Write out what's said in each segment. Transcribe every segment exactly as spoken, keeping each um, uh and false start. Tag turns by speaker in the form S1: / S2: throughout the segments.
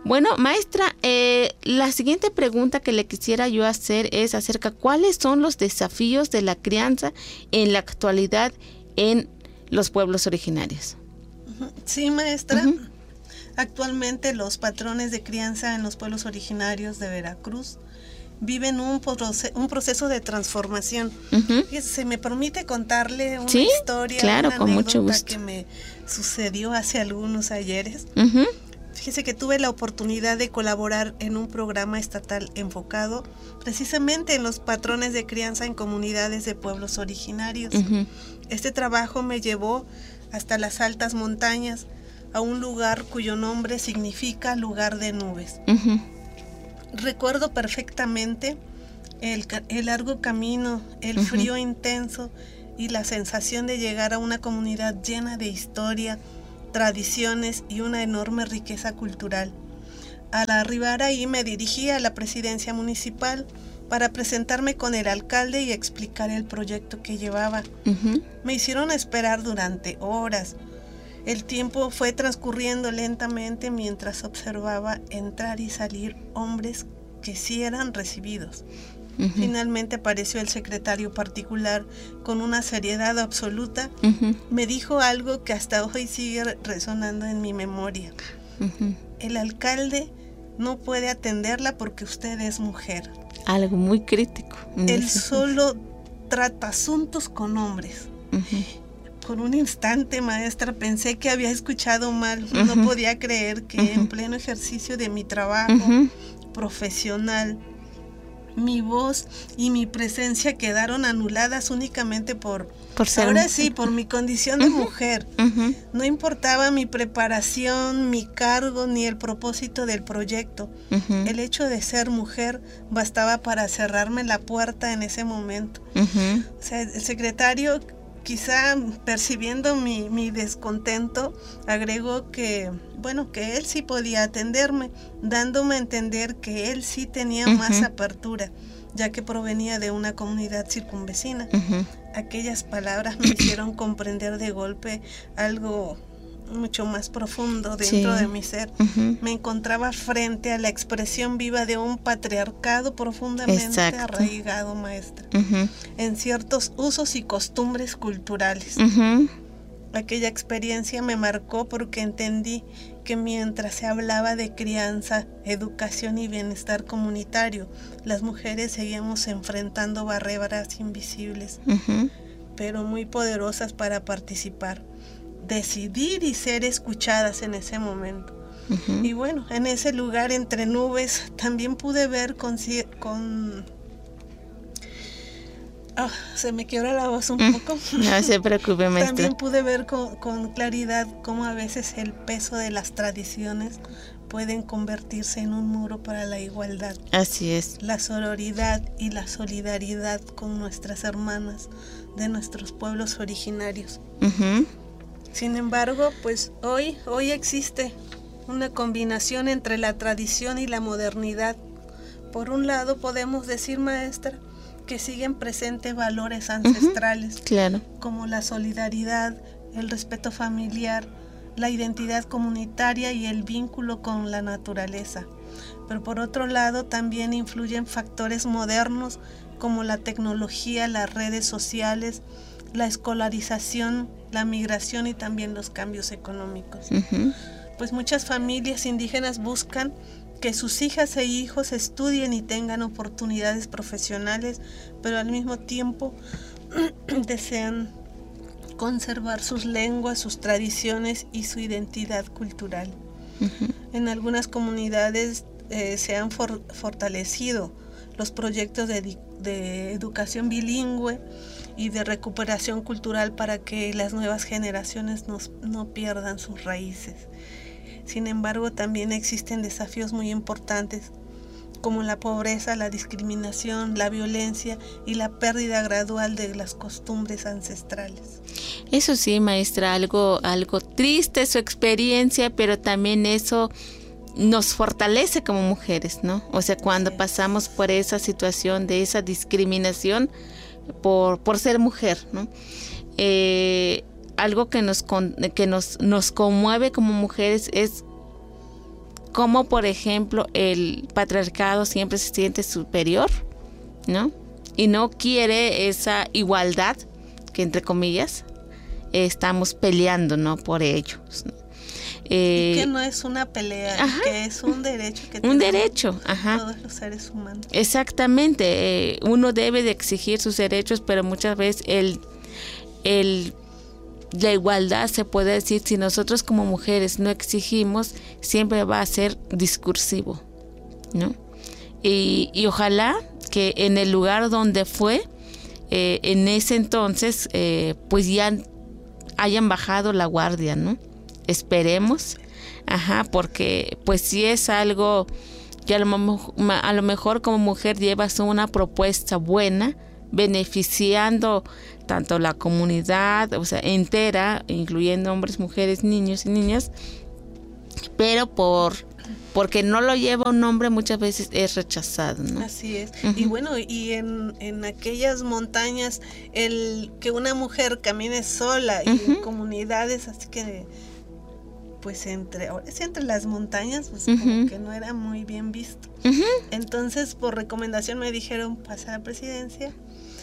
S1: Bueno, maestra, eh, la siguiente pregunta que le quisiera yo hacer es acerca cuáles son los desafíos de la crianza en la actualidad en los pueblos originarios.
S2: Sí, maestra.
S1: Uh-huh.
S2: Actualmente los patrones de crianza en los pueblos originarios de Veracruz viven un, proce- un proceso de transformación.
S1: Uh-huh.
S2: ¿Se me permite contarle una
S1: ¿Sí?
S2: historia,
S1: Claro,
S2: una
S1: con
S2: anécdota
S1: mucho gusto.
S2: que me sucedió hace algunos ayeres?
S1: Uh-huh.
S2: Fíjese que tuve la oportunidad de colaborar en un programa estatal enfocado precisamente en los patrones de crianza en comunidades de pueblos originarios.
S1: Uh-huh.
S2: Este trabajo me llevó hasta las altas montañas, a un lugar cuyo nombre significa lugar de nubes.
S1: Uh-huh.
S2: Recuerdo perfectamente el, el largo camino, el uh-huh. frío intenso y la sensación de llegar a una comunidad llena de historia, tradiciones y una enorme riqueza cultural. Al arribar ahí me dirigí a la presidencia municipal para presentarme con el alcalde y explicar el proyecto que llevaba. Uh-huh. Me hicieron esperar durante horas. El tiempo fue transcurriendo lentamente mientras observaba entrar y salir hombres que sí eran recibidos. Uh-huh. Finalmente apareció el secretario particular con una seriedad absoluta. Uh-huh. Me dijo algo que hasta hoy sigue resonando en mi memoria. Uh-huh. El alcalde no puede atenderla porque usted es mujer.
S1: Algo muy crítico.
S2: Él solo trata asuntos con hombres. Uh-huh. Por un instante, maestra, pensé que había escuchado mal. Uh-huh. No podía creer que uh-huh. en pleno ejercicio de mi trabajo uh-huh. profesional, mi voz y mi presencia quedaron anuladas únicamente por,
S1: por ser
S2: ahora
S1: un...
S2: sí, por mi condición de uh-huh. mujer. Uh-huh. No importaba mi preparación, mi cargo, ni el propósito del proyecto. Uh-huh. El hecho de ser mujer bastaba para cerrarme la puerta en ese momento. Uh-huh. O sea, el secretario, quizá percibiendo mi, mi descontento, agregó que, bueno, que él sí podía atenderme, dándome a entender que él sí tenía uh-huh. más apertura, ya que provenía de una comunidad circunvecina. Uh-huh. Aquellas palabras me hicieron comprender de golpe algo mucho más profundo dentro sí. de mi ser. Uh-huh. Me encontraba frente a la expresión viva de un patriarcado profundamente Exacto. arraigado, maestra, uh-huh. en ciertos usos y costumbres culturales. Uh-huh. Aquella experiencia me marcó porque entendí que mientras se hablaba de crianza, educación y bienestar comunitario, las mujeres seguíamos enfrentando barreras invisibles, uh-huh. pero muy poderosas para participar, decidir y ser escuchadas en ese momento. Uh-huh. Y bueno, en ese lugar entre nubes también pude ver con... con oh, se me quiebra la voz un poco.
S1: No se preocupe, maestra.
S2: También pude ver con, con claridad cómo a veces el peso de las tradiciones pueden convertirse en un muro para la igualdad.
S1: Así es.
S2: La sororidad y la solidaridad con nuestras hermanas de nuestros pueblos originarios. Uh-huh. Sin embargo, pues hoy, hoy existe una combinación entre la tradición y la modernidad. Por un lado podemos decir, maestra, que siguen presentes valores ancestrales,
S1: uh-huh. claro.
S2: como la solidaridad, el respeto familiar, la identidad comunitaria y el vínculo con la naturaleza. Pero por otro lado también influyen factores modernos como la tecnología, las redes sociales, la escolarización, la migración y también los cambios económicos. Uh-huh. Pues muchas familias indígenas buscan que sus hijas e hijos estudien y tengan oportunidades profesionales, pero al mismo tiempo desean conservar sus lenguas, sus tradiciones y su identidad cultural. Uh-huh. En algunas comunidades eh, se han for- fortalecido los proyectos de, de educación bilingüe y de recuperación cultural para que las nuevas generaciones no, no pierdan sus raíces. Sin embargo, también existen desafíos muy importantes como la pobreza, la discriminación, la violencia y la pérdida gradual de las costumbres ancestrales.
S1: Eso sí, maestra, algo, algo triste su experiencia, pero también eso nos fortalece como mujeres, ¿no? O sea, cuando sí. pasamos por esa situación de esa discriminación por, por ser mujer, ¿no? Eh, algo que nos con, que nos, nos conmueve como mujeres es como por ejemplo el patriarcado siempre se siente superior, ¿no? Y no quiere esa igualdad que entre comillas eh, estamos peleando, ¿no? Por ellos, ¿no?
S2: Eh, y que no es una pelea, ajá, que es un derecho que
S1: un derecho, ajá,
S2: todos los seres humanos.
S1: Exactamente, eh, uno debe de exigir sus derechos, pero muchas veces el, el, la igualdad se puede decir, si nosotros como mujeres no exigimos, siempre va a ser discursivo, ¿no? Y, y ojalá que en el lugar donde fue, eh, en ese entonces, eh, pues ya hayan bajado la guardia, ¿no? Esperemos, ajá, porque pues si es algo que a lo, a lo mejor como mujer llevas una propuesta buena, beneficiando tanto la comunidad, o sea, entera, incluyendo hombres, mujeres, niños y niñas, pero por porque no lo lleva un hombre muchas veces es rechazado, ¿no?
S2: Así es. Uh-huh. Y bueno, y en, en aquellas montañas, el que una mujer camine sola uh-huh. y en comunidades, así que pues entre, entre las montañas, pues uh-huh. como que no era muy bien visto. Uh-huh. Entonces, por recomendación me dijeron, pasa a la presidencia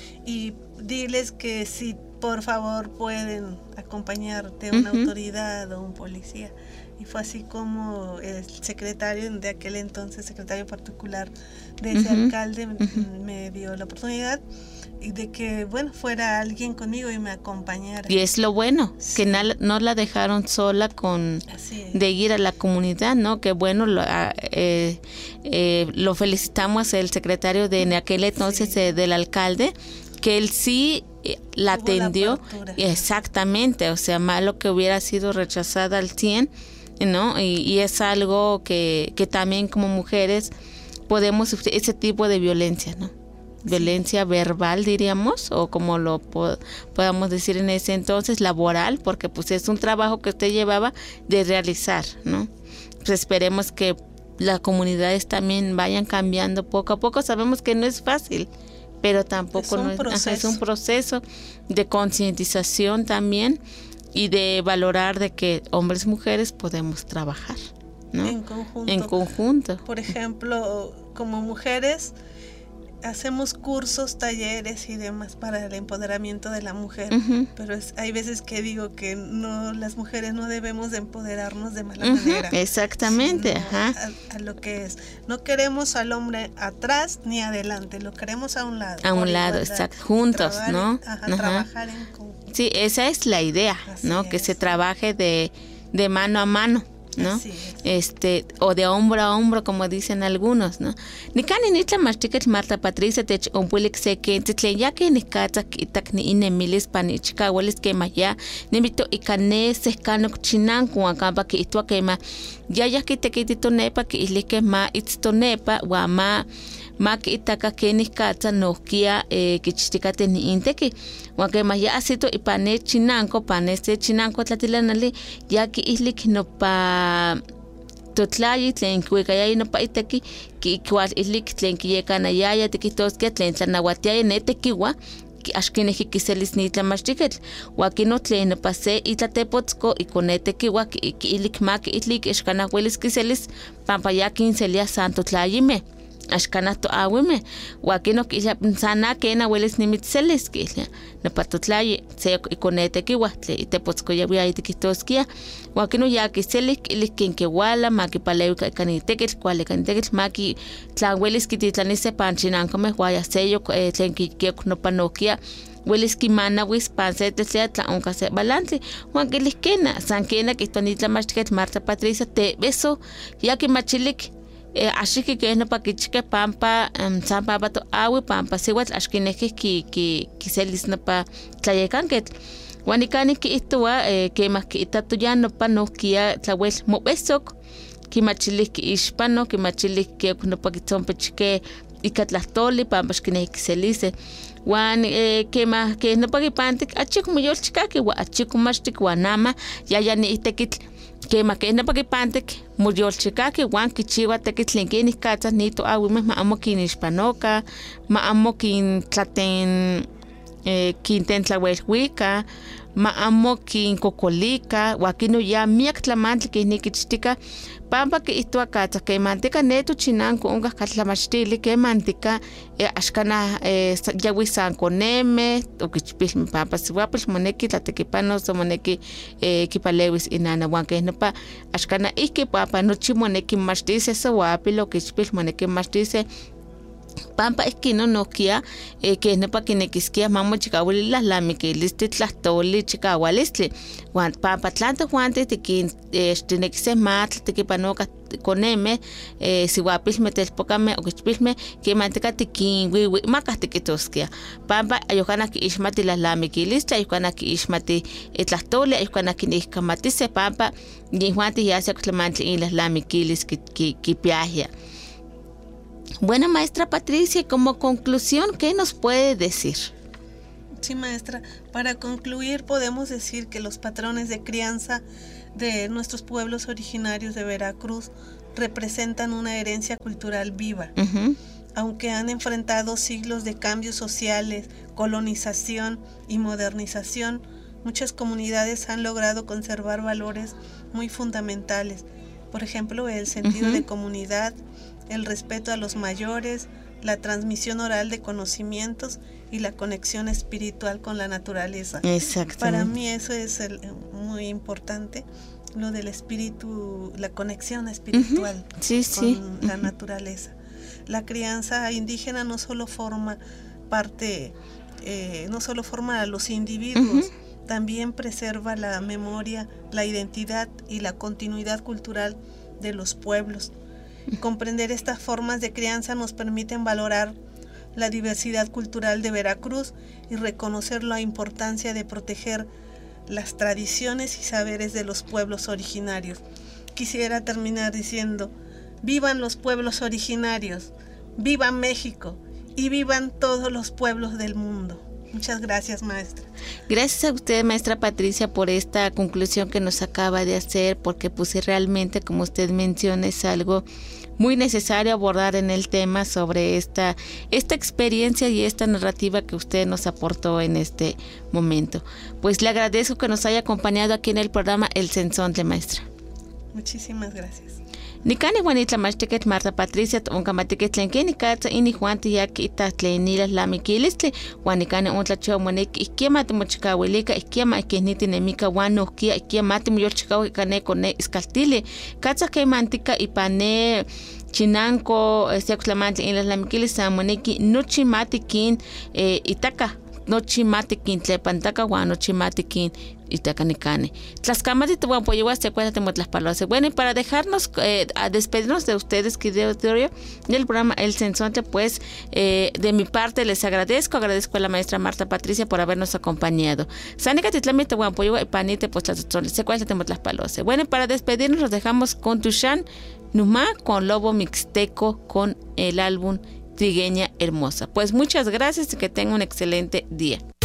S2: y diles que si por favor pueden acompañarte una uh-huh. autoridad o un policía. Y fue así como el secretario de aquel entonces, secretario particular de ese uh-huh. alcalde, uh-huh. me dio la oportunidad y de que, bueno, fuera alguien conmigo y me acompañara.
S1: Y es lo bueno, sí. que na, no la dejaron sola con de ir a la comunidad, ¿no? Que bueno, lo, eh, eh, lo felicitamos el secretario de en aquel entonces sí. eh, del alcalde, que él sí eh, la Tuvo atendió. La exactamente, o sea, malo que hubiera sido rechazada al cien, ¿no? Y, y es algo que, que también como mujeres podemos sufrir ese tipo de violencia, ¿no? Violencia sí. verbal, diríamos, o como lo po- podamos decir en ese entonces, laboral, porque pues es un trabajo que usted llevaba de realizar, ¿no? Pues esperemos que las comunidades también vayan cambiando poco a poco. Sabemos que no es fácil, pero tampoco es un, no es, proceso. Ajá, es un proceso de concientización también y de valorar de que hombres y mujeres podemos trabajar, ¿no?
S2: En conjunto.
S1: En conjunto.
S2: Por ejemplo, como mujeres hacemos cursos, talleres y demás para el empoderamiento de la mujer, uh-huh. pero es, hay veces que digo que no, las mujeres no debemos de empoderarnos de mala uh-huh. manera.
S1: Exactamente, ajá.
S2: A, a lo que es. No queremos al hombre atrás ni adelante, lo queremos a un lado.
S1: A un lado, exacto, juntos, trabajar,
S2: ¿no? Ajá, ajá. Trabajar en conjunto.
S1: Sí, esa es la idea, así ¿no? Es. Que se trabaje de, de mano a mano, ¿no?
S2: Así es.
S1: Este, o de hombro a hombro, como dicen algunos, ¿no? Ni cani ni tlamachtiket Marta Patricia tech onpulik se que titlen ya que ni kata kitak ni inemilis panichka huelis que maya nemito ikane se kano chinan con acaba que itua que ma ya ya que te kitito nepa que isli que ma itsto nepa wa ma ma que itaka que ni kata no kia eh, que chitikate ni inteki wa que ma ya asito ipane chinanko pane se chinanko tlatilanali ya que isli que no pa totlayi tlen kuikayay no pa iteki ki kwal islik tlen kiyekanayaya tikitoskia tlen tlanawatiaya netekiwa ki axkineki kiselis ni tlamachtiketl wakino tlen pase itlatepotsko ikonetekiwa ki ilik maki itlik exkana huelis kiselis pampa ya kinselia santo tlayime axkana to awime wakino kisha sana kena huelis nimitselis kisha no patotlayi se ikonetekiwa tle itepotsko ya wia itikitoskia wakino ya kiselik ilik kinkewala maki paleuka kaniteketl kuale kaniteketl maki tlanhuelis kititlanise panchinankomeh waya seyo tlen kikek no panokia huelis kimanawis pansetlesea tlaonka se balantli huan kilikena san kena kitonitlamachteket Marta Patricia te beso ya kimachilik Eh, ashiki que no pa kichike pampa um, san pampa to awi pampa siwat ashkineki ki ki kiselis no pa tlayekanket wanikani ki itwa eh, que más que itatu ya no pa no kia tlawel mobesok ki machilik ki ispano ki machilik que no pa kitompe chike ikatlastoli pampa ashkineki kiselise wan eh, que más que no pa kipantik achik muyol chikaki wa achik mashtik wanama ya ya ni itekit que ma que no pa kipantik murió chikaki wan kichiwa tekitlenkini katsas nito awime ma amo kin hispanoka ma amo kin tlaten eh, kin tentlawelhuika ma amo kin kokolika wakino ya miak tlamantli que nikichtika pampa que isto acá que mantica neto chinanco unga katlamastili que mantica ashkana yawi sanko neme o kichpil pampa siwapil moneki tlatekipano so moneki kipalewis inana wanke no pa ashkana iki pampa no chimoneki mastise so wapil o kichpil moneki mastise pampa esquino nokia eh, que no pa quisquia mamo chicawili las lamiquilisти tlahtoli chicawalistli wan pampa tlante juante tiquin este se matl tiquipanoca coneme eh, siwapilme telpocame o quichpilme que manteca tiquin wiwi macas tiquitosquia pampa ayocana que ismati las lamiquilistli ayocana que ismati tlahtoli ayocana que niscamatise pampa y juante ya se aclamantli en las lamiquilis que que piagia. Buena maestra Patricia, como conclusión, ¿qué nos puede decir?
S2: Sí, maestra, para concluir podemos decir que los patrones de crianza de nuestros pueblos originarios de Veracruz representan una herencia cultural viva. Uh-huh. Aunque han enfrentado siglos de cambios sociales, colonización y modernización, muchas comunidades han logrado conservar valores muy fundamentales. Por ejemplo, el sentido uh-huh. de comunidad, el respeto a los mayores, la transmisión oral de conocimientos y la conexión espiritual con la naturaleza.
S1: Exactamente.
S2: Para mí eso es el, muy importante, lo del espíritu, la conexión espiritual
S1: uh-huh. sí,
S2: con
S1: sí.
S2: la
S1: uh-huh.
S2: naturaleza. La crianza indígena no solo forma parte, eh, no solo forma a los individuos, uh-huh. también preserva la memoria, la identidad y la continuidad cultural de los pueblos. Comprender estas formas de crianza nos permiten valorar la diversidad cultural de Veracruz y reconocer la importancia de proteger las tradiciones y saberes de los pueblos originarios. Quisiera terminar diciendo, vivan los pueblos originarios, viva México y vivan todos los pueblos del mundo. Muchas gracias, maestra.
S1: Gracias a usted, maestra Patricia, por esta conclusión que nos acaba de hacer, porque pues realmente, como usted menciona, es algo muy necesario abordar en el tema sobre esta, esta experiencia y esta narrativa que usted nos aportó en este momento. Pues le agradezco que nos haya acompañado aquí en el programa El Sensontle, maestra.
S2: Muchísimas gracias.
S1: Nikani Juanitla Machtiket Marta Patricia Onkamatiket Tlenkeni Katza Ini Juanti Yak Ita Tlenila Lamikilistle Juanikani Untla Chomonek Ikiama Timochikawilika Ikiama Ikeniti Nemika Wanukia Ikiama Timoyochikaw Kane Kone Iskaltile Katza Kemantika Ipane Chinanko Seaxlamantli en las Lamikilis Samoneki Nochimatikin Itaka Nochimatikin Tlepantaka Wanochimatikin Itacanicane. Tlaxcamati te voy a apoyar, te cuéntate las palabras. Bueno, y para dejarnos, eh, a despedirnos de ustedes, querido auditorio, del programa El Sensontle, pues eh, de mi parte les agradezco, agradezco a la maestra Marta Patricia por habernos acompañado. Sánica Titlami te voy a apoyar, y panite, pues las se cuéntate las palabras. Bueno, y para despedirnos, los dejamos con Tushan Numa, con Lobo Mixteco, con el álbum Trigueña Hermosa. Pues muchas gracias y que tengan un excelente día.